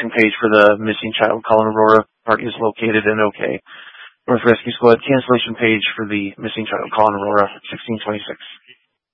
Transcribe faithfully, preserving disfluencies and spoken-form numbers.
cancellation page for the missing child, Colin Aurora. Party is located in OK. North Rescue Squad, cancellation page for the missing child, Colin Aurora, sixteen twenty-six.